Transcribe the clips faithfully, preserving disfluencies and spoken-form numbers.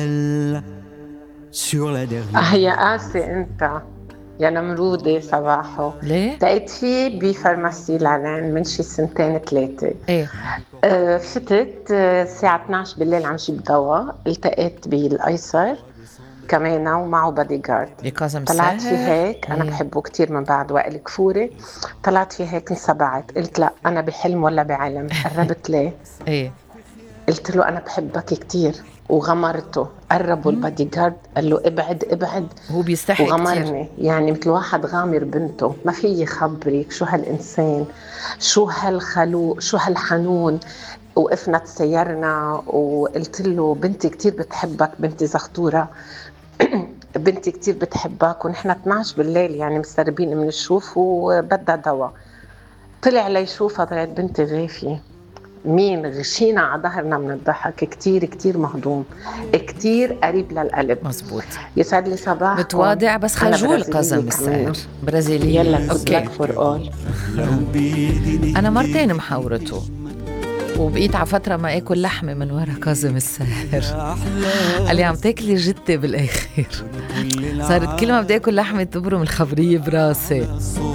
آه يا قاسي انت يا نمرودة صباحو. ليه؟ لقيت فيه بفارماسي لالين من شي سنتين ثلاثة. ايه. أه فتت آه، الساعة اثنعش بالليل عم جيب دواء، التقيت بالأيسر كمان ومعه بادي جارد. بكاظم طلعت في الساهر. هيك، أنا مم. بحبه كتير من بعد وائل كفوري. طلعت في هيك انسبعت، قلت لا أنا بحلم ولا بعلم. قربت ليه، ايه. قلت له أنا بحبك كتير وغمرته. قربوا مم. البادي جارد قال له ابعد ابعد هو بيستحي كتير. وغمرني. يعني مثل واحد غامر بنته، ما في يخبرك شو هالإنسان، شو هالخلوق، شو هالحنون. وقفنا تسيرنا وقلت له بنتي كتير بتحبك بنتي زغطورة. بنتي كتير بتحبك، ونحن اثنعش بالليل يعني مستربين من الشوف وبدها دواء. طلع ليشوفها، طلعت بنتي غافية. مين غشينا على ظهرنا من الضحك، كتير كتير مهضوم، كتير قريب للقلب. مزبوط. يسعد لي صباحكم. متواضع بس أنا خجول برازيلية قاسم كمان. الساهر. برازيلية، يلا good اوكي. luck for all. انا مرتين محاورته وبقيت على فترة ما اكل لحمة من ورا كاظم الساهر. قال لي عم تاكلي جتة بالاخر. صارت كل ما بدي اكل لحمة تبرم الخبرية براسي.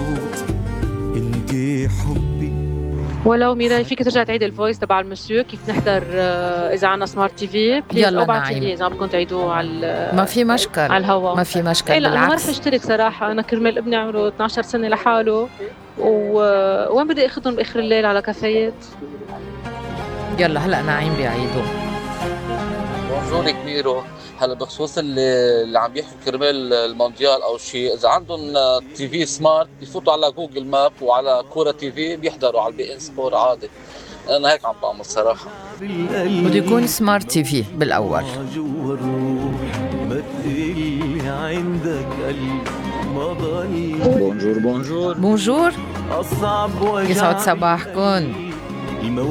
ولو ميراي فيك ترجع تعيد الفويس تبع المسيو كيف نحضر آه، اذا عنا سمارت تي في بليز، يلا او بعتي نعيم. لي اذا بدكم تعيدوه على ما في مشكل، على الهواء. ما في مشكل ايه لا انا ما رح بالعكس. اشترك صراحه، انا كرمال ابني عمره اثنعش سنه لحاله، ووين بدي اخذهم باخر الليل على كافيات. يلا هلا نعيم بيعيدوا. بونجور كبيرو. هلا بخصوص اللي, اللي عم يحكوا كرمال المونديال او شيء، اذا عندهم تي في سمارت بيفوتوا على جوجل ماب وعلى كوره تي في بيحضروا على البي ان سبور عادي. انا هيك عم بعمل صراحه. بده يكون سمارت تي في بالاول. بونجور بونجور. بونجور، يسعد صباحكن.